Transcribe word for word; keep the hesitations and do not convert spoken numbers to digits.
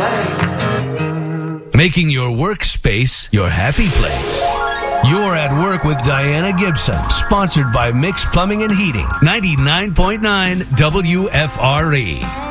Making your workspace your happy place. You're at Work with Diana Gibson, sponsored by Mix Plumbing and Heating, ninety-nine point nine W F R E.